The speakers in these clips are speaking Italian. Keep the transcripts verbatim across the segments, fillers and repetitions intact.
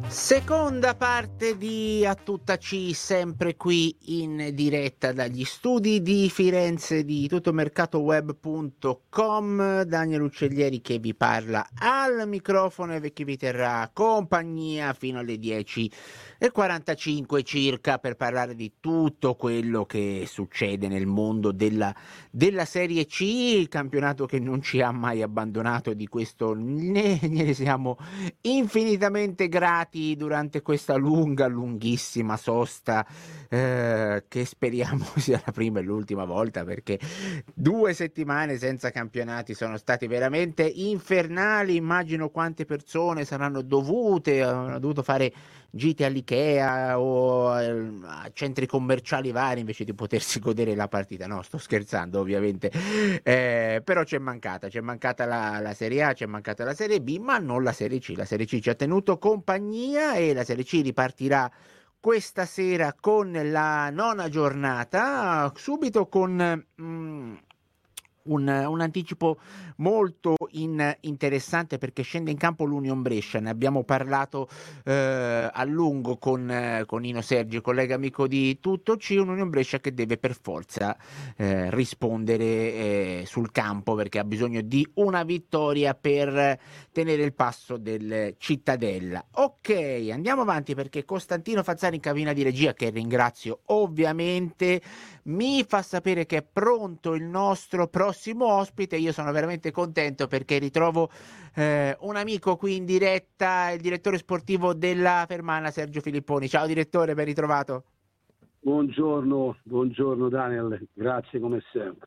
Seconda parte di A Tutta C, sempre qui in diretta dagli studi di Firenze di tuttomercatoweb punto com. Daniel Uccellieri che vi parla al microfono e che vi terrà compagnia fino alle dieci e quarantacinque circa per parlare di tutto quello che succede nel mondo della, della Serie C, il campionato che non ci ha mai abbandonato, e di questo ne, ne siamo infinitamente grati durante questa lunga, lunghissima sosta, eh, che speriamo sia la prima e l'ultima volta, perché due settimane senza campionati sono state veramente infernali. Immagino quante persone saranno dovute, hanno dovuto fare gite all'Ikea o a centri commerciali vari invece di potersi godere la partita. No, sto scherzando ovviamente, eh, però c'è mancata, c'è mancata la, la Serie A, c'è mancata la Serie B, ma non la Serie C. La Serie C ci ha tenuto compagnia e la Serie C ripartirà questa sera con la nona giornata, subito con mm, un, un anticipo molto in, interessante, perché scende in campo l'Union Brescia. Ne abbiamo parlato eh, a lungo con, eh, con Nino Sergio, collega amico di Tutto C. Un Union Brescia che deve per forza eh, rispondere eh, sul campo, perché ha bisogno di una vittoria per tenere il passo del Cittadella. Ok, andiamo avanti, perché Costantino Fazzari in cabina di regia, che ringrazio ovviamente, mi fa sapere che è pronto il nostro prossimo ospite. Io sono veramente contento perché ritrovo eh, un amico qui in diretta, il direttore sportivo della Fermana, Sergio Filipponi. Ciao direttore, ben ritrovato. Buongiorno, buongiorno Daniel, grazie come sempre.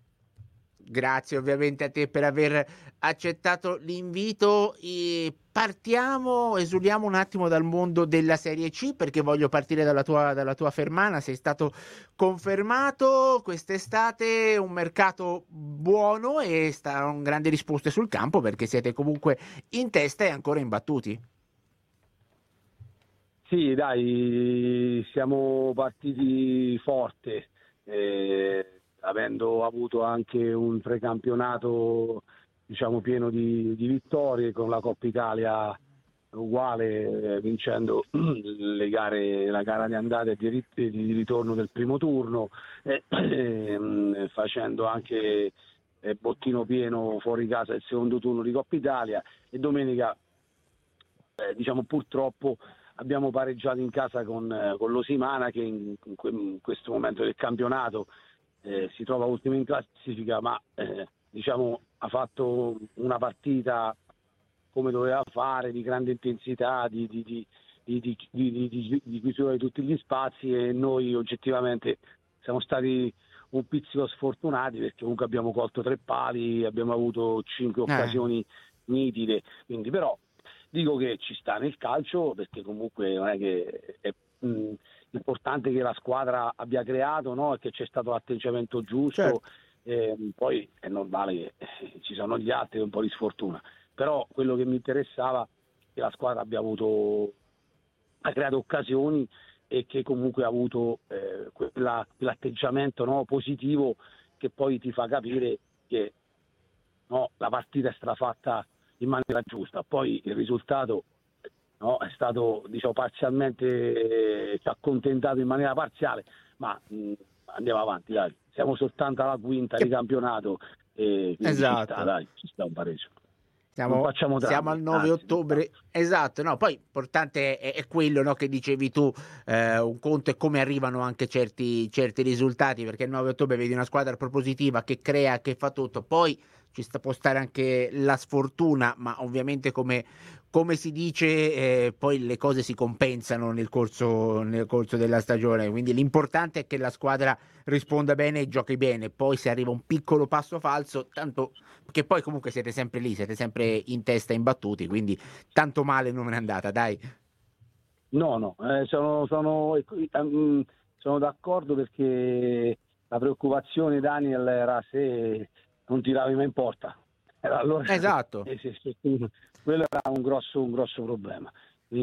Grazie ovviamente a te per aver accettato l'invito. E partiamo, esuliamo un attimo dal mondo della Serie C, perché voglio partire dalla tua, dalla tua Fermana. Sei stato confermato quest'estate, un mercato buono e sta un grande risposte sul campo, perché siete comunque in testa e ancora imbattuti. Sì, dai, siamo partiti forte, eh, avendo avuto anche un precampionato, diciamo, pieno di, di vittorie, con la Coppa Italia uguale, eh, vincendo le gare, la gara di andata e di, rit- di ritorno del primo turno, eh, ehm, facendo anche eh, bottino pieno fuori casa il secondo turno di Coppa Italia, e domenica, eh, diciamo, purtroppo abbiamo pareggiato in casa con, eh, con l'Osimana, che in, in, que- in questo momento del campionato eh, si trova ultimo in classifica, ma eh, diciamo ha fatto una partita come doveva fare, di grande intensità, di, di, di, di, di, di, di, di chiusura di tutti gli spazi, e noi oggettivamente siamo stati un pizzico sfortunati, perché comunque abbiamo colto tre pali, abbiamo avuto cinque occasioni Eh. nitide, quindi però dico che ci sta nel calcio, perché comunque non è che è mh, importante che la squadra abbia creato, no? E che c'è stato l'atteggiamento giusto, Certo. eh, poi è normale che eh, ci sono gli altri, un po' di sfortuna, però quello che mi interessava è che la squadra abbia avuto, ha creato occasioni, e che comunque ha avuto eh, quella, quell'atteggiamento, no, positivo, che poi ti fa capire che, no, la partita è stata fatta in maniera giusta. Poi il risultato, no, è stato, diciamo, parzialmente, eh, ci ha accontentato in maniera parziale, ma mh, andiamo avanti, dai. Siamo soltanto alla quinta Che... di campionato, e quindi Esatto. ci sta, dai, ci sta un pareggio. Siamo, Non facciamo siamo drammi, al nove anzi, ottobre, esatto, no, poi importante è, è quello, no, che dicevi tu, eh, un conto è come arrivano anche certi, certi risultati, perché il nove ottobre vedi una squadra propositiva che crea, che fa tutto, poi ci sta, può stare anche la sfortuna, ma ovviamente come, come si dice, eh, poi le cose si compensano nel corso, nel corso della stagione, quindi l'importante è che la squadra risponda bene e giochi bene. Poi se arriva un piccolo passo falso, tanto che poi comunque siete sempre lì, siete sempre in testa imbattuti, quindi tanto male non è andata, dai. No, no, eh, sono, sono, um, sono d'accordo, perché la preoccupazione, Daniel, era se non tiravi mai in porta. Era allora, Esatto. eh, se, se, quello era un grosso, un grosso problema.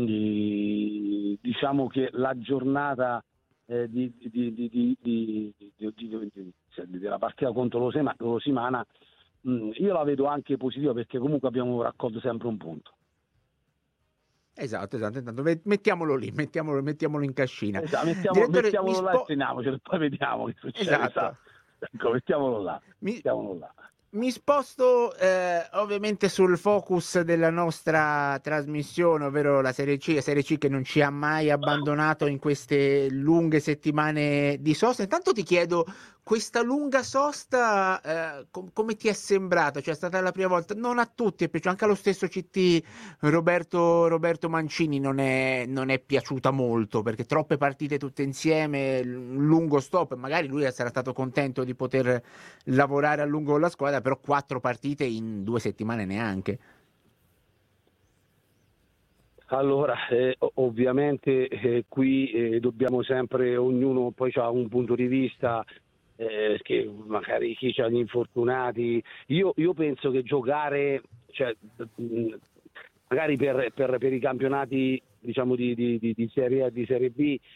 Quindi diciamo che la giornata eh, di, di, di, di, di, di, di, di, di, della partita contro l'Osima, l'Osimana, mh, io la vedo anche positiva, perché comunque abbiamo raccolto sempre un punto. Esatto, esatto, intanto mettiamolo lì, mettiamolo, mettiamolo in cascina. Esatto, mettiamo, Direttore, mettiamolo mi là spo- e teniamocelo, e poi vediamo che succede. esatto. Esatto. Ecco, mettiamolo là, Mi, mettiamolo là. Mi sposto eh, ovviamente sul focus della nostra trasmissione, ovvero la Serie C, la Serie C che non ci ha mai abbandonato in queste lunghe settimane di sosta. Intanto ti chiedo, questa lunga sosta eh, com- come ti è sembrata? Cioè è stata la prima volta? Non a tutti è piaciuto, anche allo stesso C T Roberto, Roberto Mancini non è, non è piaciuta molto, perché troppe partite tutte insieme, un lungo stop, magari lui sarà stato contento di poter lavorare a lungo con la squadra, però quattro partite in due settimane neanche. Allora, eh, ovviamente eh, qui eh, dobbiamo sempre, ognuno poi ha un punto di vista, eh, che magari chi ha gli infortunati. Io, io penso che giocare, cioè, mh, magari per, per, per i campionati diciamo di, di, di, di Serie A e di Serie B, eh,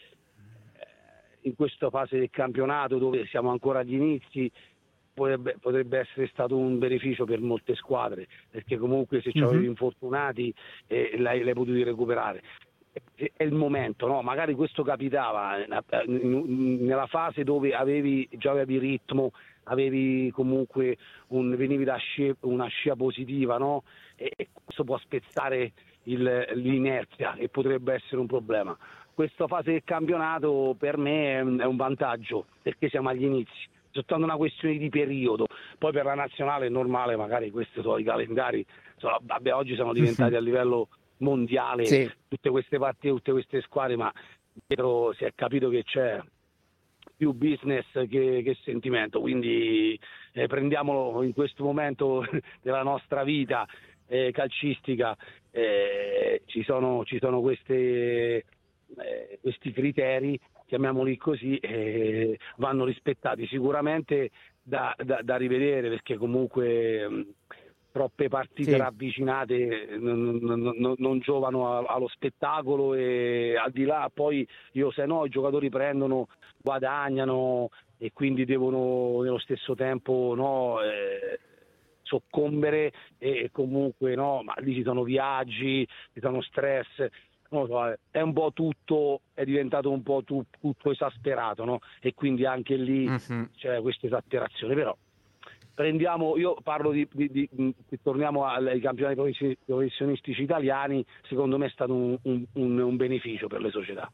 in questa fase del campionato dove siamo ancora agli inizi, Potrebbe, potrebbe essere stato un beneficio per molte squadre, perché comunque se Mm-hmm. c'avevi infortunati eh, l'hai, l'hai potuti recuperare. È, è il momento, no? Magari questo capitava nella fase dove avevi, già avevi ritmo, avevi comunque un, venivi da scia, una scia positiva, no? E, e questo può spezzare il, l'inerzia e potrebbe essere un problema. Questa fase del campionato per me è un, è un vantaggio, perché siamo agli inizi. Soltanto una questione di periodo, poi per la nazionale è normale, magari questi sono i calendari, sono, vabbè, oggi sono diventati a livello mondiale, sì. tutte queste partite, tutte queste squadre, ma dietro si è capito che c'è più business che, che sentimento, quindi eh, prendiamolo in questo momento della nostra vita eh, calcistica, eh, ci sono, ci sono queste, eh, questi criteri, chiamiamoli così, eh, vanno rispettati, sicuramente da, da, da rivedere, perché comunque mh, troppe partite Sì. ravvicinate non, non, non, non giovano a, allo spettacolo, e al di là poi io se no i giocatori prendono, guadagnano e quindi devono nello stesso tempo no, eh, soccombere, e comunque no, ma lì ci sono viaggi, ci sono stress. Non lo so, è un po' tutto, è diventato un po' tu, tutto esasperato, no? E quindi anche lì mm-hmm. c'è questa esasperazione, però prendiamo, io parlo di, di, di, di torniamo ai campionati professionistici italiani, secondo me è stato un, un, un, un beneficio per le società.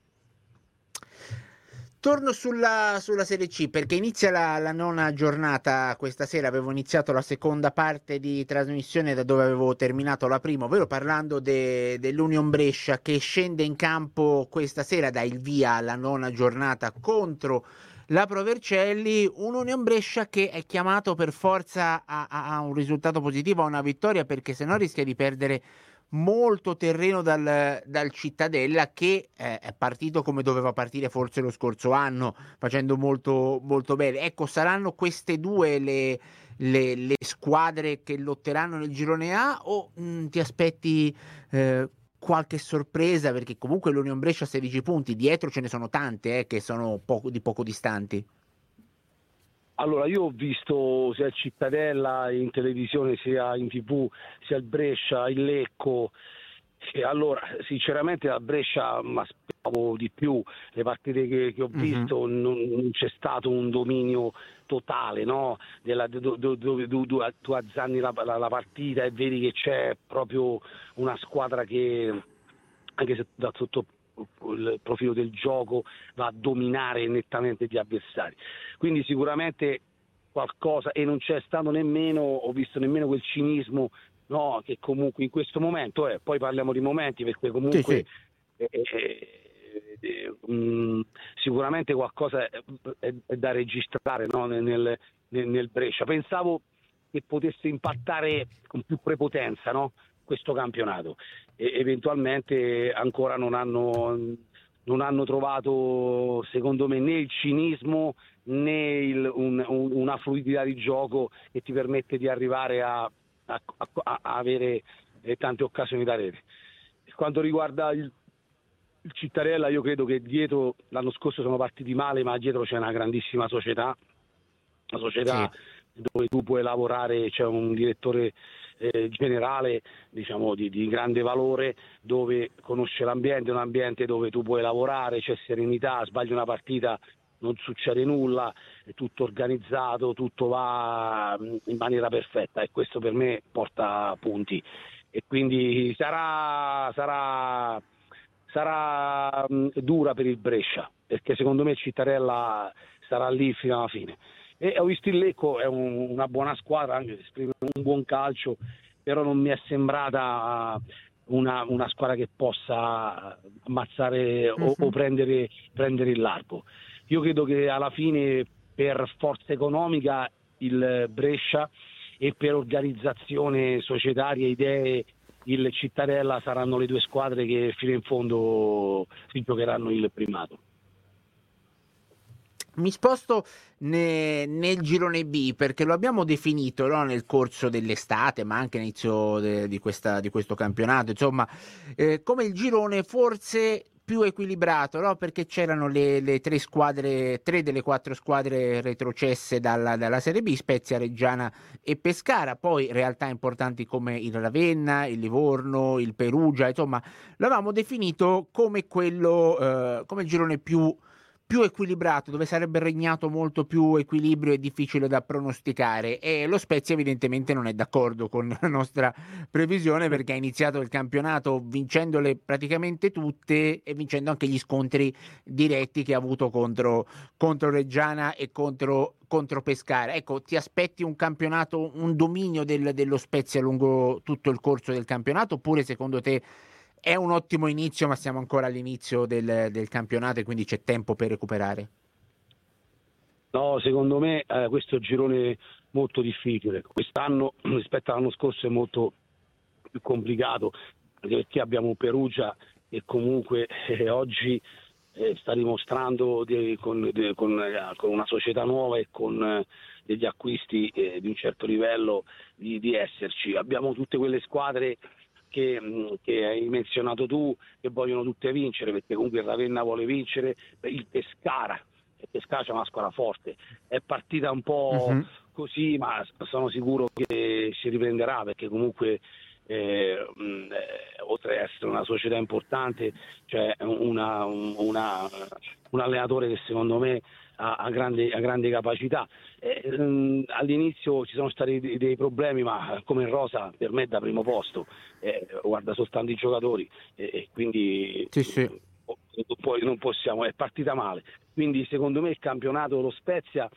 Torno sulla, sulla Serie C, perché inizia la, la nona giornata questa sera. Avevo iniziato la seconda parte di trasmissione da dove avevo terminato la prima, ovvero parlando de, dell'Union Brescia che scende in campo questa sera, dà il via alla nona giornata contro la Pro Vercelli. Un Union Brescia che è chiamato per forza a, a, a un risultato positivo, a una vittoria, perché sennò rischia di perdere molto terreno dal, dal Cittadella, che eh, è partito come doveva partire forse lo scorso anno, facendo molto, molto bene. Ecco, saranno queste due le, le, le squadre che lotteranno nel girone A, o mh, ti aspetti eh, qualche sorpresa? Perché comunque l'Union Brescia ha sedici punti, dietro ce ne sono tante eh, che sono poco, di poco distanti. Allora, io ho visto sia il Cittadella in televisione, sia in tivù, sia il Brescia, il Lecco. E allora, sinceramente a Brescia mi aspettavo di più. Le partite che, che ho visto mm-hmm. non, non c'è stato un dominio totale, no? Della, dove do, do, do, do, tu azzanni la, la, la partita e vedi che c'è proprio una squadra che, anche se da sotto il profilo del gioco, va a dominare nettamente gli avversari, quindi sicuramente qualcosa, e non c'è stato nemmeno, ho visto nemmeno quel cinismo, no, che comunque in questo momento è, poi parliamo di momenti, perché comunque sì, sì. Eh, eh, eh, mh, sicuramente qualcosa è, è, è da registrare, no, nel, nel, nel Brescia. Pensavo che potesse impattare con più prepotenza, no, questo campionato, e eventualmente ancora non hanno, non hanno trovato, secondo me, né il cinismo né il, un, un, una fluidità di gioco che ti permette di arrivare a, a, a, a avere eh, tante occasioni da rete. Per quanto riguarda il, il Cittadella, io credo che dietro, l'anno scorso sono partiti male, ma dietro c'è una grandissima società, una società sì. dove tu puoi lavorare, c'è un direttore eh, generale, diciamo, di, di grande valore, dove conosce l'ambiente, un ambiente dove tu puoi lavorare, c'è serenità, sbagli una partita, non succede nulla, è tutto organizzato, tutto va in maniera perfetta, e questo per me porta punti. E quindi sarà, sarà, sarà mh, dura per il Brescia, perché secondo me il Cittadella sarà lì fino alla fine. E ho visto il Lecco, è un, una buona squadra, anche se esprime un buon calcio, però non mi è sembrata una, una squadra che possa ammazzare o, o prendere, prendere il largo. Io credo che alla fine, per forza economica, il Brescia, e per organizzazione societaria, idee, il Cittadella saranno le due squadre che fino in fondo si giocheranno il primato. Mi sposto ne, nel girone B, perché lo abbiamo definito, no, nel corso dell'estate, ma anche all'inizio de, di, questa, di questo campionato, insomma, eh, come il girone forse più equilibrato, no? Perché c'erano le, le tre squadre, tre delle quattro squadre retrocesse dalla, dalla Serie B, Spezia, Reggiana e Pescara, poi realtà importanti come il Ravenna, il Livorno, il Perugia, insomma, l'avevamo definito come quello, eh, come il girone più più equilibrato, dove sarebbe regnato molto più equilibrio e difficile da pronosticare, e lo Spezia evidentemente non è d'accordo con la nostra previsione, perché ha iniziato il campionato vincendole praticamente tutte e vincendo anche gli scontri diretti che ha avuto contro, contro Reggiana e contro, contro Pescara. Ecco, ti aspetti un campionato, un dominio del, dello Spezia lungo tutto il corso del campionato, oppure secondo te è un ottimo inizio, ma siamo ancora all'inizio del, del campionato e quindi c'è tempo per recuperare? No, secondo me eh, questo è un girone molto difficile. Quest'anno rispetto all'anno scorso è molto più complicato, anche perché abbiamo Perugia che comunque eh, oggi eh, sta dimostrando de, con, de, con, eh, con una società nuova e con eh, degli acquisti eh, di un certo livello di, di esserci. Abbiamo tutte quelle squadre Che, che hai menzionato tu, che vogliono tutte vincere, perché comunque il Ravenna vuole vincere, il Pescara, il Pescara c'è una squadra forte, è partita un po' Uh-huh. così, ma sono sicuro che si riprenderà, perché comunque eh, mh, eh, oltre ad essere una società importante, c'è una, una, un allenatore che secondo me ha, ha, grande, ha grande capacità. Eh, mh, all'inizio ci sono stati dei, dei problemi, ma come in rosa per me è da primo posto, eh, guarda soltanto i giocatori, e eh, quindi Sì, sì. poi non possiamo, è partita male. Quindi secondo me il campionato, lo Spezia,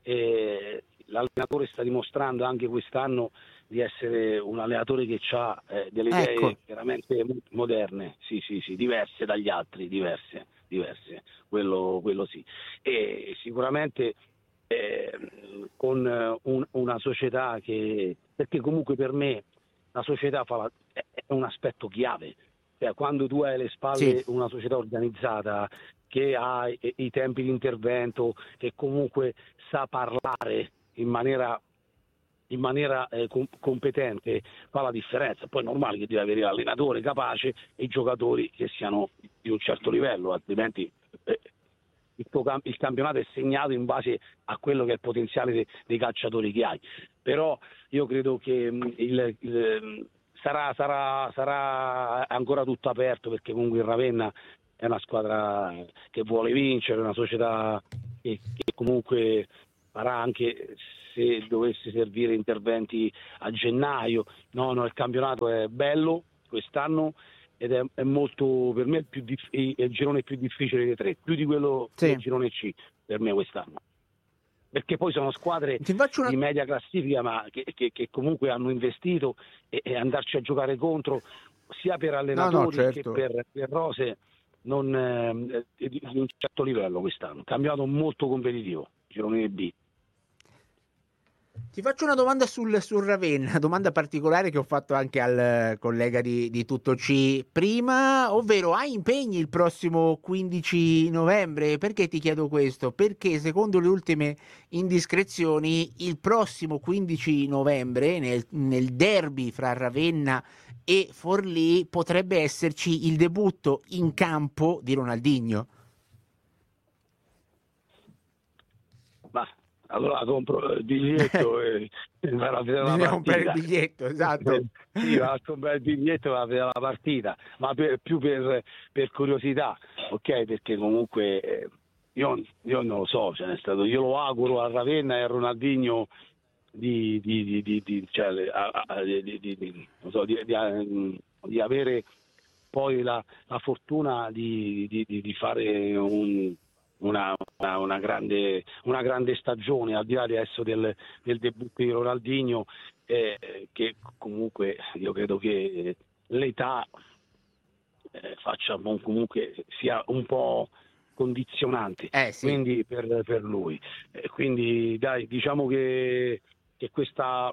eh, l'allenatore sta dimostrando anche quest'anno di essere un allenatore che ha eh, delle Ecco. idee veramente moderne, sì, sì, sì, diverse dagli altri, diverse, diverse, quello, quello sì. E sicuramente eh, con un, una società che, perché comunque per me la società fa la, è, è un aspetto chiave, cioè quando tu hai alle spalle Sì. una società organizzata che ha i, i tempi di intervento, che comunque sa parlare in maniera in maniera eh, com- competente, fa la differenza. Poi è normale che devi avere l'allenatore capace e i giocatori che siano di un certo livello, altrimenti eh, il, tuo cam- il campionato è segnato in base a quello che è il potenziale de- dei calciatori che hai. Però io credo che mh, il, il, sarà, sarà, sarà ancora tutto aperto, perché comunque il Ravenna è una squadra che vuole vincere, una società che, che comunque farà, anche se dovesse servire interventi a gennaio. No, no, il campionato è bello quest'anno ed è, è molto, per me, più dif- è il girone più difficile dei tre, più di quello Sì. del girone C per me quest'anno. Perché poi sono squadre Ti faccio una... di media classifica, ma che, che, che comunque hanno investito, e, e andarci a giocare contro, sia per allenatori no, no, certo. che per, per rose, non, eh, di, di un certo livello quest'anno. Campionato molto competitivo, girone B. Ti faccio una domanda sul, sul Ravenna, domanda particolare che ho fatto anche al collega di, di Tutto C prima, ovvero hai impegni il prossimo quindici novembre? Perché ti chiedo questo? Perché secondo le ultime indiscrezioni il prossimo quindici novembre nel, nel derby fra Ravenna e Forlì potrebbe esserci il debutto in campo di Ronaldinho. Ma allora compro il biglietto e vado a vedere la Bisogna comprare il partita. biglietto, esatto. Sì, vado a comprare il biglietto e vado a vedere la partita, ma per, più per, per curiosità, ok? Perché comunque eh, io, io non lo so, cioè, è stato, io lo auguro a Ravenna e a Ronaldinho di, di, di, di, di, cioè, a- a- di, di, di- di- non so, di- di- di avere poi la, la fortuna di, di, di- di fare un- una, una- una grande, una grande stagione, al di là adesso del, del debutto di Ronaldinho, eh, che comunque io credo che l'età eh, faccia bon- comunque sia un po' condizionante, Eh sì. quindi per, per lui. Eh, quindi dai, diciamo che, che questa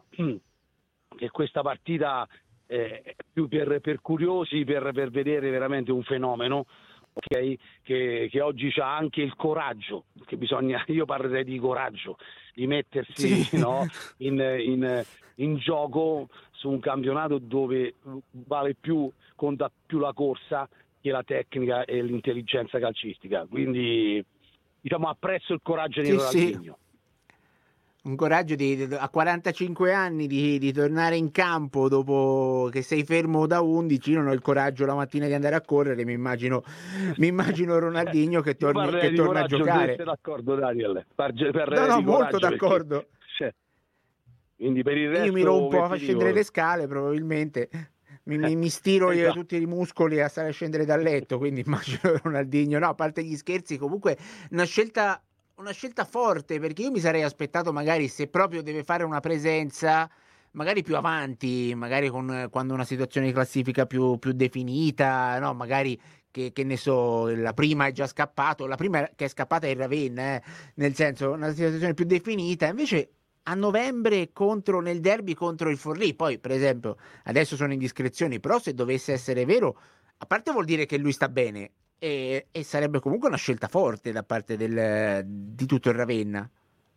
che questa partita eh, è più per, per curiosi, per, per vedere veramente un fenomeno, ok? Che, che oggi ha anche il coraggio, che bisogna, io parlerei di coraggio, di Sì. mettersi no, in, in, in gioco su un campionato dove vale più, conta più la corsa che la tecnica e l'intelligenza calcistica. Quindi diciamo apprezzo il coraggio di Sì, sì. Ronaldinho. Un coraggio di, a quarantacinque anni di, di tornare in campo dopo che sei fermo da undici. Io non ho il coraggio la mattina di andare a correre, mi immagino, mi immagino Ronaldinho che, Io torni, parlerei che di torna a coraggio, se giocare. sei d'accordo Daniel, Parge- No, parlerei no, di molto coraggio perché d'accordo. cioè, quindi per il Io mi resto rompo che a ti scendere dico? le scale, probabilmente. Mi, mi, mi stiro io Esatto. tutti i muscoli a stare a scendere dal letto, quindi immagino Ronaldinho. No, a parte gli scherzi, comunque una scelta, una scelta forte, perché io mi sarei aspettato magari se proprio deve fare una presenza, magari più avanti, magari con, quando una situazione di classifica più, più definita, no? Magari che, che ne so, la prima è già scappato, la prima che è scappata è il Ravenna, eh? Nel senso, una situazione più definita. Invece a novembre contro, nel derby contro il Forlì, poi per esempio adesso sono indiscrezioni, però se dovesse essere vero, a parte vuol dire che lui sta bene e, e sarebbe comunque una scelta forte da parte del, di tutto il Ravenna.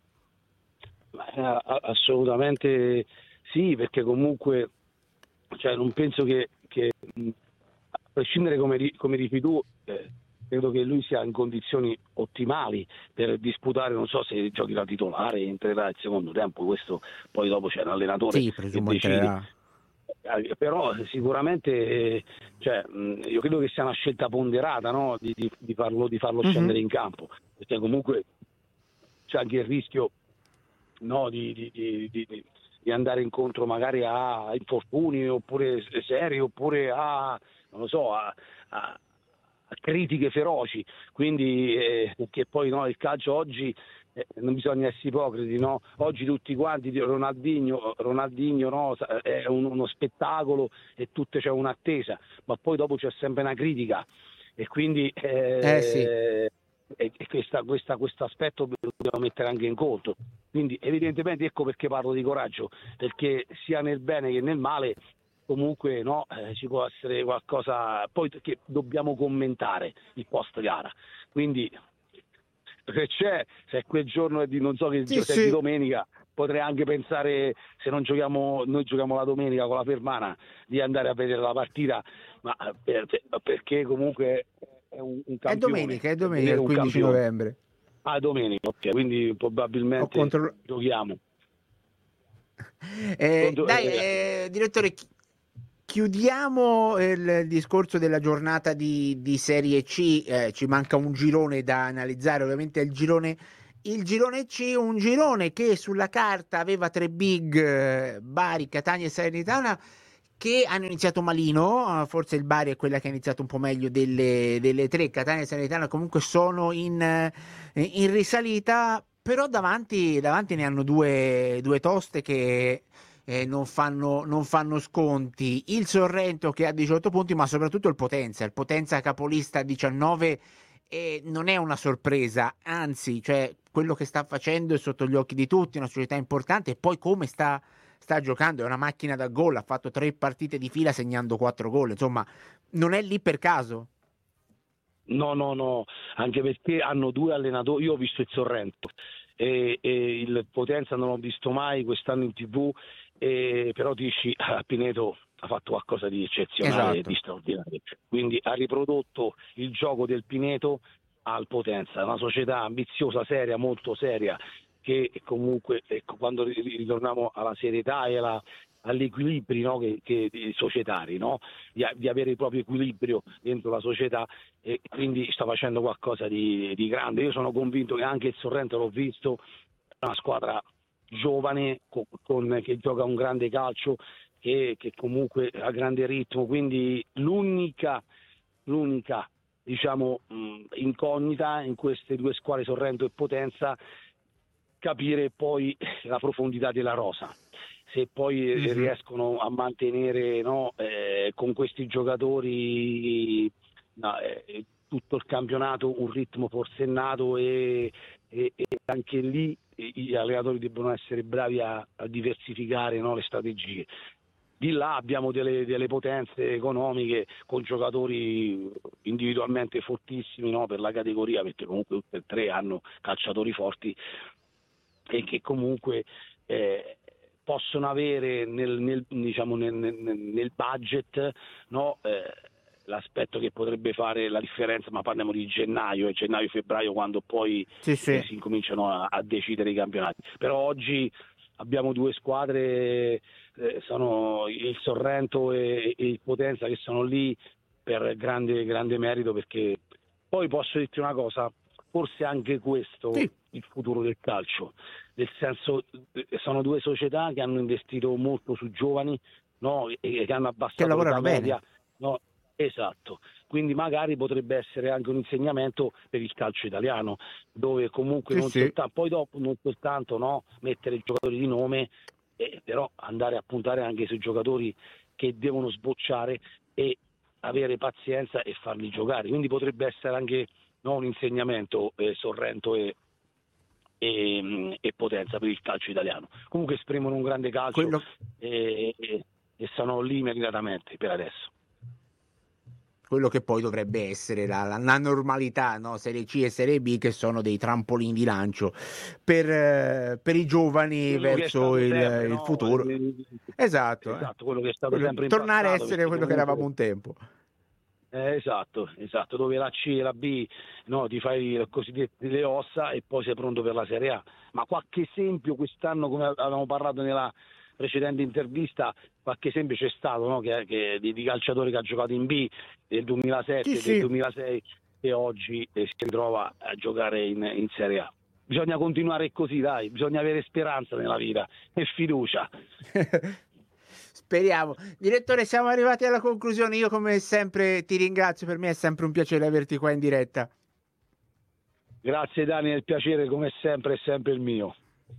Ma, eh, assolutamente sì, perché comunque cioè, non penso che, che mh, a prescindere come, ri- come dici tu, eh, credo che lui sia in condizioni ottimali per disputare, non so se giochi da titolare, entrerà il secondo tempo, questo poi dopo c'è un allenatore Sì, che presumo decide. entrerà. Eh, Però sicuramente eh, cioè, mh, io credo che sia una scelta ponderata, no? di, di- di farlo, di farlo Mhm. scendere in campo, perché comunque c'è anche il rischio no, di, di- di- di- di- di andare incontro magari a infortuni oppure seri oppure a, non lo so, a, a- a critiche feroci. Quindi eh, che poi no, il calcio oggi eh, non bisogna essere ipocriti, no? Oggi tutti quanti di Ronaldinho, Ronaldinho no, sa- è un- uno spettacolo e tutte c'è un'attesa, ma poi dopo c'è sempre una critica e quindi Eh sì. eh, e e questa- questa- questo aspetto lo dobbiamo mettere anche in conto. Quindi evidentemente ecco perché parlo di coraggio, perché sia nel bene che nel male comunque no, eh, ci può essere qualcosa poi che dobbiamo commentare il post gara. Quindi se c'è, se quel giorno è di non so che Sì, gio- se è di sì. domenica, potrei anche pensare se non giochiamo, noi giochiamo la domenica con la Fermana di andare a vedere la partita, ma eh, per- per- perché comunque è un, un È campione, domenica, è per domenica vedere il un quindici campione. novembre. Ah, domenica, ok, quindi Ho probabilmente contro... giochiamo. Eh, Contro- dai, eh, eh, direttore, chi- chiudiamo il, il discorso della giornata di, di Serie C. Eh, ci manca un girone da analizzare, ovviamente il girone, il girone C, un girone che sulla carta aveva tre big, eh, Bari, Catania e Salernitana, che hanno iniziato malino. eh, Forse il Bari è quella che ha iniziato un po' meglio delle, delle tre. Catania e Salernitana comunque sono in, eh, in risalita, però davanti, davanti ne hanno due, due toste che eh, non fanno, non fanno sconti. Il Sorrento che ha diciotto punti, ma soprattutto il Potenza. Il Potenza capolista a diciannove, e non è una sorpresa, anzi, cioè, quello che sta facendo è sotto gli occhi di tutti, una società importante, e poi come sta, sta giocando, è una macchina da gol, ha fatto tre partite di fila segnando quattro gol, insomma, non è lì per caso. no, no, no, anche perché hanno due allenatori, io ho visto il Sorrento e, e il Potenza non l'ho visto mai quest'anno in tivù, e, però dici ah, Pineto ha fatto qualcosa di eccezionale e di Esatto. straordinario, quindi ha riprodotto il gioco del Pineto al Potenza, una società ambiziosa, seria, molto seria, che comunque, ecco, quando ritorniamo alla serietà e alla, all'equilibrio, no? che, che, societari, no? di, di avere il proprio equilibrio dentro la società, e quindi sta facendo qualcosa di, di grande. Io sono convinto che anche il Sorrento, l'ho visto, è una squadra giovane con, con, che gioca un grande calcio, che, che comunque ha grande ritmo, quindi l'unica, l'unica diciamo mh, incognita in queste due squadre, Sorrento e Potenza, capire poi la profondità della rosa, se poi mm-hmm. riescono a mantenere, no, eh, con questi giocatori no, eh, tutto il campionato un ritmo forsennato, e, e, e anche lì gli allenatori debbono essere bravi a, a diversificare, no, le strategie. Di là abbiamo delle, delle potenze economiche con giocatori individualmente fortissimi, no, per la categoria, perché comunque tutte e tre hanno calciatori forti e che comunque eh, possono avere nel, nel, diciamo, nel, nel, nel budget, no, eh, l'aspetto che potrebbe fare la differenza, ma parliamo di gennaio e gennaio-febbraio, quando poi sì, sì. Eh, si incominciano a, a decidere i campionati. Però oggi abbiamo due squadre, eh, sono il Sorrento e, e il Potenza, che sono lì per grande, grande merito, perché poi posso dirti una cosa, forse anche questo sì. il futuro del calcio, nel senso, sono due società che hanno investito molto su giovani, no, e che hanno abbassato la media, no? Esatto, quindi magari potrebbe essere anche un insegnamento per il calcio italiano, dove comunque sì, non sì. soltanto, poi dopo non soltanto, no, mettere i giocatori di nome, eh, però andare a puntare anche sui giocatori che devono sbocciare e avere pazienza e farli giocare, quindi potrebbe essere anche, no, un insegnamento, eh, Sorrento e, e, e Potenza per il calcio italiano. Comunque esprimono un grande calcio. Quello... e, e, e sono lì meritatamente per adesso. Quello che poi dovrebbe essere la, la, la normalità, no? Serie C e Serie B, che sono dei trampolini di lancio per, eh, per i giovani quello verso il, sempre, il no? futuro. Esatto, esatto, quello che è stato quello, sempre in tornare passato, a essere quello comunque... che eravamo un tempo. Eh, esatto, esatto, dove la C e la B, no, ti fai le cosiddette le ossa e poi sei pronto per la Serie A. Ma qualche esempio quest'anno, come avevamo parlato nella precedente intervista, qualche esempio c'è stato, no, che, che, di, di calciatori che ha giocato in B del duemilasette, sì, del sì. duemilasei, e oggi eh, si ritrova a giocare in, in Serie A. Bisogna continuare così, dai, bisogna avere speranza nella vita e fiducia. Speriamo. Direttore, siamo arrivati alla conclusione. Io come sempre ti ringrazio, per me è sempre un piacere averti qua in diretta. Grazie Dani, il piacere come sempre è sempre il mio.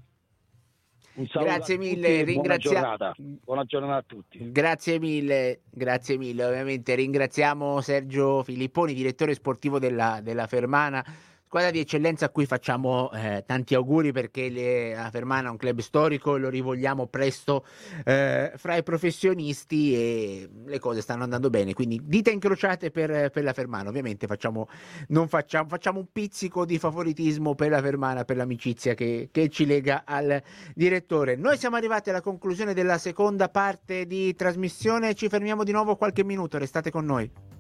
Un saluto grazie mille, ringrazia... buona giornata. Buona giornata a tutti. Grazie mille, grazie mille. Ovviamente ringraziamo Sergio Filipponi, direttore sportivo della, della Fermana, squadra di eccellenza a cui facciamo eh, tanti auguri, perché le, la Fermana è un club storico e lo rivogliamo presto eh, fra i professionisti, e le cose stanno andando bene, quindi dita incrociate per, per la Fermana. Ovviamente facciamo, non facciamo, facciamo un pizzico di favoritismo per la Fermana, per l'amicizia che, che ci lega al direttore. Noi siamo arrivati alla conclusione della seconda parte di trasmissione, ci fermiamo di nuovo qualche minuto, restate con noi.